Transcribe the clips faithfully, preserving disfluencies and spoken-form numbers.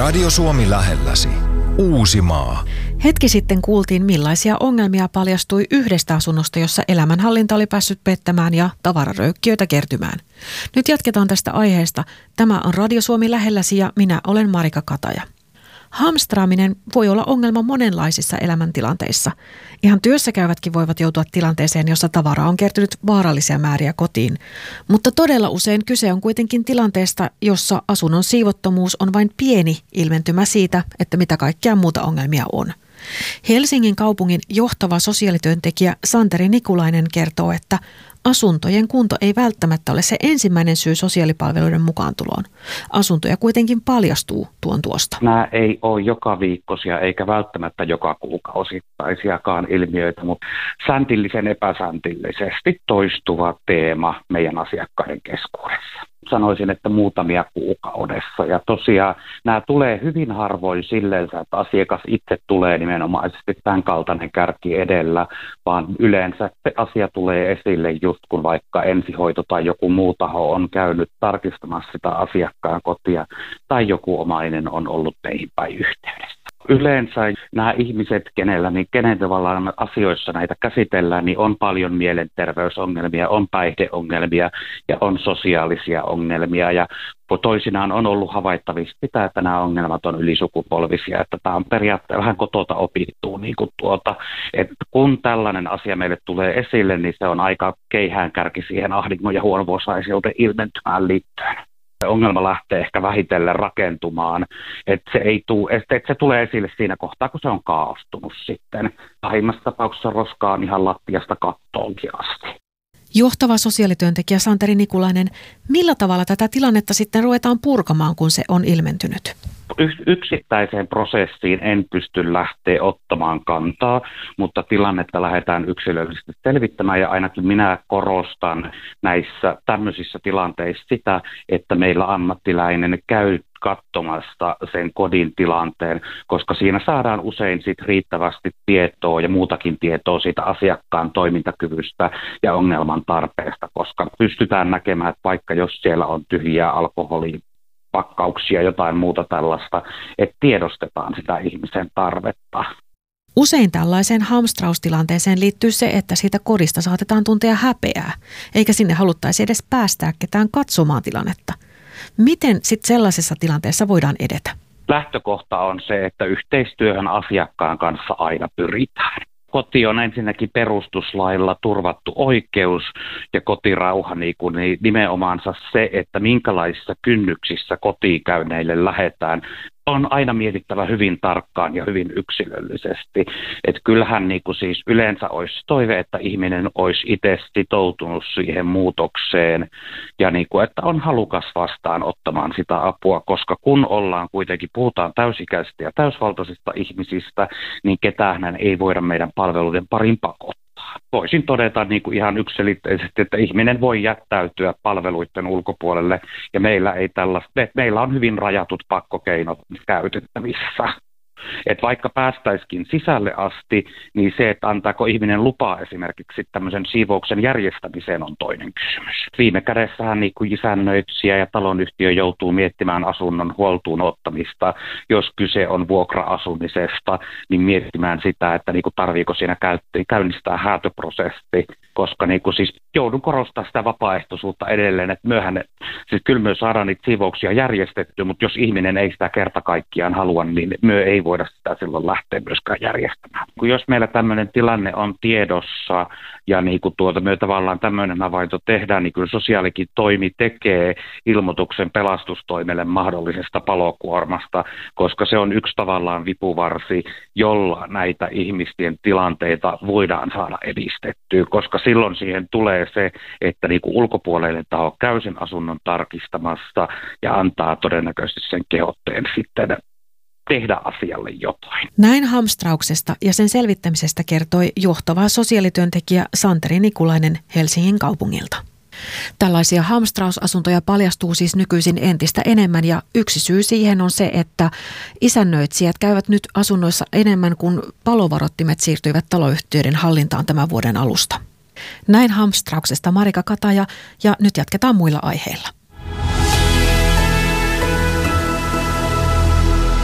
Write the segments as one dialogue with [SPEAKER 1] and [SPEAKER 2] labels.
[SPEAKER 1] Radio Suomi lähelläsi. Uusimaa.
[SPEAKER 2] Hetki sitten kuultiin, millaisia ongelmia paljastui yhdestä asunnosta, jossa elämänhallinta oli päässyt pettämään ja tavararöykkiöitä kertymään. Nyt jatketaan tästä aiheesta. Tämä on Radio Suomi lähelläsi ja minä olen Marika Kataja. Hamstraaminen voi olla ongelma monenlaisissa elämäntilanteissa. Ihan työssä käyvätkin voivat joutua tilanteeseen, jossa tavaraa on kertynyt vaarallisia määriä kotiin. Mutta todella usein kyse on kuitenkin tilanteesta, jossa asunnon siivottomuus on vain pieni ilmentymä siitä, että mitä kaikkea muuta ongelmia on. Helsingin kaupungin johtava sosiaalityöntekijä Santeri Nikulainen kertoo, että asuntojen kunto ei välttämättä ole se ensimmäinen syy sosiaalipalveluiden mukaantuloon. Asuntoja kuitenkin paljastuu tuon tuosta.
[SPEAKER 3] Nämä ei ole joka viikkoisia eikä välttämättä joka kuukausittaisiakaan ilmiöitä, mutta säntillisen epäsäntillisesti toistuva teema meidän asiakkaiden keskuudessa. Sanoisin, että muutamia kuukaudessa. Ja tosiaan nämä tulee hyvin harvoin silleen, että asiakas itse tulee nimenomaisesti tämän kaltainen kärki edellä, vaan yleensä se asia tulee esille just kun vaikka ensihoito tai joku muu taho on käynyt tarkistamassa sitä asiakkaan kotia tai joku omainen on ollut meihin päin yhteydessä. Yleensä nämä ihmiset, kenellä, niin kenen tavallaan asioissa näitä käsitellään, niin on paljon mielenterveysongelmia, on päihdeongelmia ja on sosiaalisia ongelmia. Ja toisinaan on ollut havaittavissa sitä, että nämä ongelmat on ylisukupolvisia, että tämä on periaatteessa vähän kotota opittua. Niin kuin tuota, että kun tällainen asia meille tulee esille, niin se on aika keihäänkärki siihen ahdingon ja huono-osaisuuden ilmentymään liittyen. Ongelma lähtee ehkä vähitellen rakentumaan, että se, ei tuu, että se tulee esille siinä kohtaa, kun se on kaaostunut sitten. Pahimmassa tapauksessa roskaa on ihan lattiasta kattoonkin asti.
[SPEAKER 2] Johtava sosiaalityöntekijä Santeri Nikulainen, millä tavalla tätä tilannetta sitten ruvetaan purkamaan, kun se on ilmentynyt?
[SPEAKER 3] Yksittäiseen prosessiin en pysty lähteä ottamaan kantaa, mutta tilannetta lähdetään yksilöllisesti selvittämään ja ainakin minä korostan näissä tämmöisissä tilanteissa sitä, että meillä ammattilainen käy katsomasta sen kodin tilanteen, koska siinä saadaan usein sit riittävästi tietoa ja muutakin tietoa siitä asiakkaan toimintakyvystä ja ongelman tarpeesta, koska pystytään näkemään, että vaikka jos siellä on tyhjiä alkoholia, pakkauksia, jotain muuta tällaista, että tiedostetaan sitä ihmisen tarvetta.
[SPEAKER 2] Usein tällaiseen hamstraustilanteeseen liittyy se, että siitä kodista saatetaan tuntea häpeää, eikä sinne haluttaisi edes päästää ketään katsomaan tilannetta. Miten sitten sellaisessa tilanteessa voidaan edetä?
[SPEAKER 3] Lähtökohta on se, että yhteistyöhön asiakkaan kanssa aina pyritään. Koti on ensinnäkin perustuslailla turvattu oikeus ja kotirauha niin kuin nimenomaansa se, että minkälaisissa kynnyksissä kotiinkäynneille lähdetään, on aina mietittävä hyvin tarkkaan ja hyvin yksilöllisesti. Että kyllähän niin kuin siis yleensä olisi toive, että ihminen olisi itse sitoutunut siihen muutokseen ja niin kuin, että on halukas vastaan ottamaan sitä apua, koska kun ollaan kuitenkin, puhutaan täysikäisistä ja täysvaltaisista ihmisistä, niin ketään ei voida meidän palveluiden parin pakottaa. Voisin todeta niin kuin ihan yksiselitteisesti, että ihminen voi jättäytyä palveluiden ulkopuolelle ja meillä ei tällaista, meillä on hyvin rajatut pakkokeinot käytettävissä. Että vaikka päästäisikin sisälle asti, niin se, että antaako ihminen lupaa esimerkiksi tämmöisen siivouksen järjestämiseen on toinen kysymys. Viime kädessähän niin kuin isännöitsijä ja talonyhtiö joutuu miettimään asunnon huoltuun ottamista. Jos kyse on vuokra-asumisesta, niin miettimään sitä, että niin kuin tarviiko siinä käynnistää häätöprosessi, koska niin kuin siis joudun korostamaan sitä vapaaehtoisuutta edelleen, että myöhän, siis kyllä myös saadaan niitä siivouksia järjestettyä, mutta jos ihminen ei sitä kerta kaikkiaan halua, niin myö ei voida sitä silloin lähteä myöskään järjestämään. Kun jos meillä tämmöinen tilanne on tiedossa ja niin kuin tuota, me tavallaan tämmöinen havainto tehdään, niin kyllä sosiaalikin toimi tekee ilmoituksen pelastustoimelle mahdollisesta palokuormasta, koska se on yksi tavallaan vipuvarsi, jolla näitä ihmisten tilanteita voidaan saada edistettyä, koska silloin siihen tulee se, että niin kuin ulkopuolelle taho käy sen asunnon tarkistamassa ja antaa todennäköisesti sen kehotteen sitten tehdä asialle jotain.
[SPEAKER 2] Näin hamstrauksesta ja sen selvittämisestä kertoi johtava sosiaalityöntekijä Santeri Nikulainen Helsingin kaupungilta. Tällaisia hamstrausasuntoja paljastuu siis nykyisin entistä enemmän ja yksi syy siihen on se, että isännöitsijät käyvät nyt asunnoissa enemmän kuin palovarottimet siirtyivät taloyhtiöiden hallintaan tämän vuoden alusta. Näin hamstrauksesta Marika Kataja ja nyt jatketaan muilla aiheilla.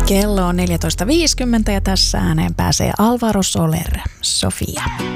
[SPEAKER 4] Kello on neljätoista viisikymmentä ja tässä ääneen pääsee Alvaro Soler, Sofia.